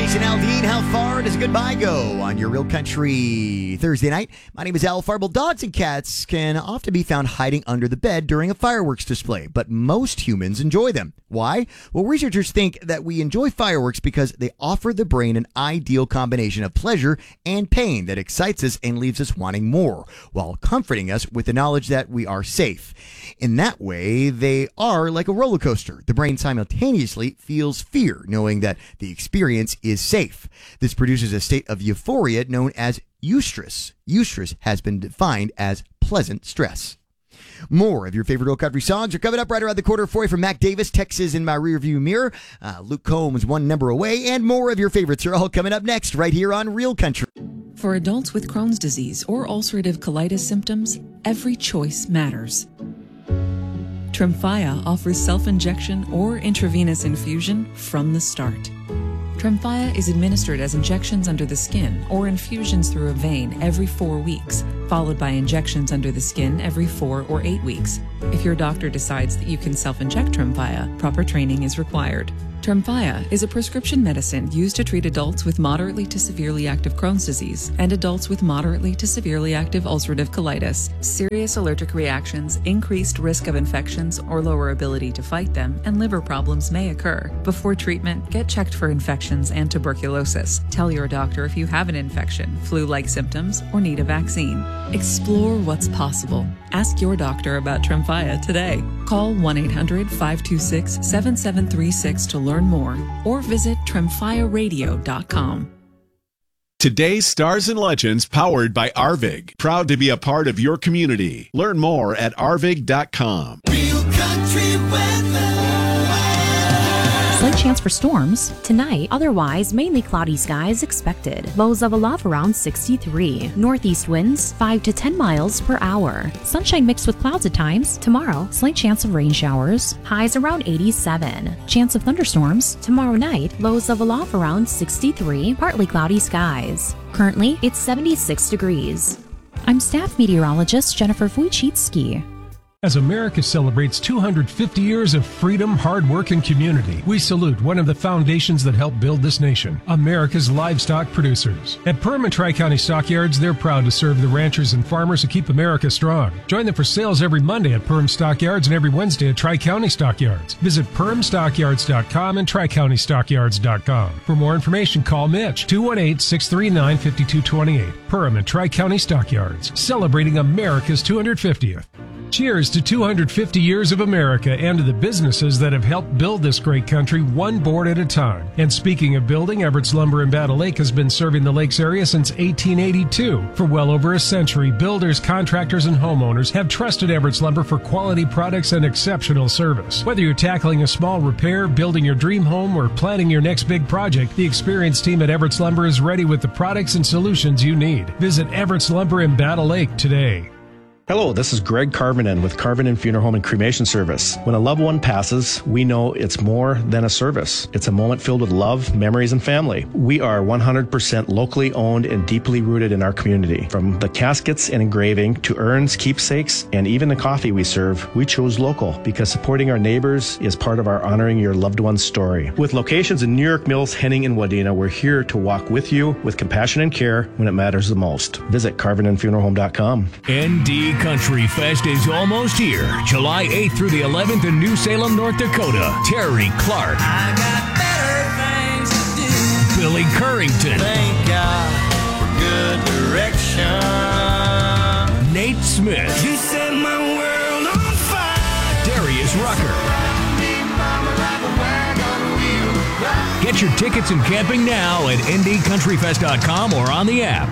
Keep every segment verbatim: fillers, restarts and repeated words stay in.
Jason Aldean, how far does goodbye go on your Real Country Thursday night? My name is Al Farble. Dogs and cats can often be found hiding under the bed during a fireworks display, but most humans enjoy them. Why? Well, researchers think that we enjoy fireworks because they offer the brain an ideal combination of pleasure and pain that excites us and leaves us wanting more, while comforting us with the knowledge that we are safe. In that way, they are like a roller coaster. The brain simultaneously feels fear, knowing that the experience is safe. This produces a state of euphoria known as eustress. Eustress has been defined as pleasant stress. More of your favorite Real Country songs are coming up right around the corner for you from Mac Davis, Texas in my rearview mirror. Uh, Luke Combs, one number away, and more of your favorites are all coming up next right here on Real Country. For adults with Crohn's disease or ulcerative colitis symptoms, every choice matters. Tremfya offers self-injection or intravenous infusion from the start. Tremfya is administered as injections under the skin or infusions through a vein every four weeks, followed by injections under the skin every four or eight weeks. If your doctor decides that you can self-inject Tremfya, proper training is required. Tremfya is a prescription medicine used to treat adults with moderately to severely active Crohn's disease and adults with moderately to severely active ulcerative colitis. Serious allergic reactions, increased risk of infections or lower ability to fight them, and liver problems may occur. Before treatment, get checked for infections and tuberculosis. Tell your doctor if you have an infection, flu-like symptoms, or need a vaccine. Explore what's possible. Ask your doctor about Tremfya today. Call one eight hundred, five two six, seven seven three six to learn more, or visit tremfya radio dot com. Today's Stars and Legends, powered by Arvig. Proud to be a part of your community. Learn more at arvig dot com. Real Country weather. Slight chance for storms tonight, otherwise mainly cloudy skies expected. Lows level off around sixty-three. Northeast winds five to ten miles per hour. Sunshine mixed with clouds at times. Tomorrow, slight chance of rain showers. Highs around eighty-seven. Chance of thunderstorms tomorrow night. Lows level off around sixty-three. Partly cloudy skies. Currently, it's seventy-six degrees. I'm staff meteorologist Jennifer Wojcicki. As America celebrates two hundred fifty years of freedom, hard work, and community, we salute one of the foundations that helped build this nation, America's livestock producers. At Perham and Tri-County Stockyards, they're proud to serve the ranchers and farmers who keep America strong. Join them for sales every Monday at Perham Stockyards and every Wednesday at Tri-County Stockyards. Visit perham stockyards dot com and tri county stockyards dot com. For more information, call Mitch, two one eight, six three nine, five two two eight. Perham and Tri-County Stockyards, celebrating America's two hundred fiftieth. Cheers to two hundred fifty years of America and to the businesses that have helped build this great country one board at a time. And speaking of building, Everett's Lumber in Battle Lake has been serving the Lakes area since eighteen eighty-two. For well over a century, builders, contractors, and homeowners have trusted Everett's Lumber for quality products and exceptional service. Whether you're tackling a small repair, building your dream home, or planning your next big project, the experienced team at Everett's Lumber is ready with the products and solutions you need. Visit Everett's Lumber in Battle Lake today. Hello, this is Greg Carvinen with Carvinen Funeral Home and Cremation Service. When a loved one passes, we know it's more than a service. It's a moment filled with love, memories, and family. We are one hundred percent locally owned and deeply rooted in our community. From the caskets and engraving to urns, keepsakes, and even the coffee we serve, we chose local because supporting our neighbors is part of our honoring your loved one's story. With locations in New York Mills, Henning, and Wadena, we're here to walk with you with compassion and care when it matters the most. Visit carvinen funeral home dot com. N D Country Fest is almost here. July eighth through the eleventh in New Salem, North Dakota. Terry Clark. I got better things to do. Billy Currington. Thank God for good direction. Nate Smith. You set my world on fire. Darius Rucker. Get your tickets and camping now at N D country fest dot com or on the app.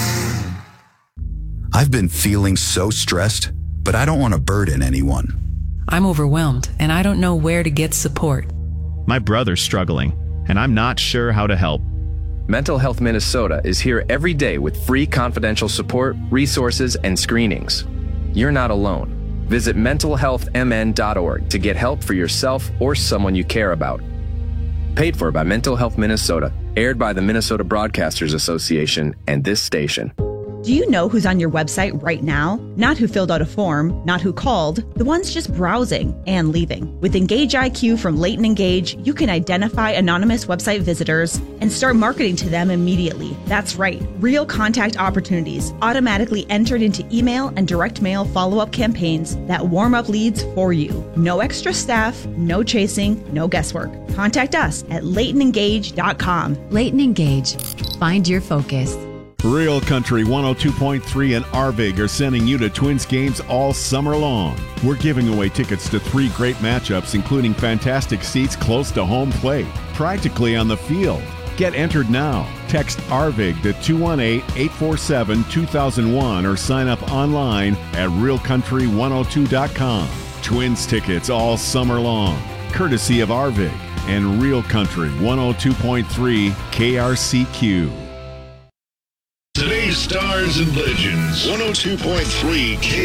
I've been feeling so stressed, but I don't want to burden anyone. I'm overwhelmed, and I don't know where to get support. My brother's struggling, and I'm not sure how to help. Mental Health Minnesota is here every day with free confidential support, resources, and screenings. You're not alone. Visit mental health m n dot org to get help for yourself or someone you care about. Paid for by Mental Health Minnesota, aired by the Minnesota Broadcasters Association and this station. Do you know who's on your website right now? Not who filled out a form, not who called, the ones just browsing and leaving. With Engage I Q from Leighton Engage, you can identify anonymous website visitors and start marketing to them immediately. That's right, real contact opportunities automatically entered into email and direct mail follow-up campaigns that warm up leads for you. No extra staff, no chasing, no guesswork. Contact us at leighton engage dot com. Leighton Engage. Find your focus. Real Country one oh two point three and Arvig are sending you to Twins games all summer long. We're giving away tickets to three great matchups, including fantastic seats close to home plate, practically on the field. Get entered now. Text Arvig to two one eight, eight four seven, two thousand one or sign up online at real country one oh two dot com. Twins tickets all summer long, courtesy of Arvig and Real Country one oh two point three K R C Q. Today's Stars and Legends, one oh two point three K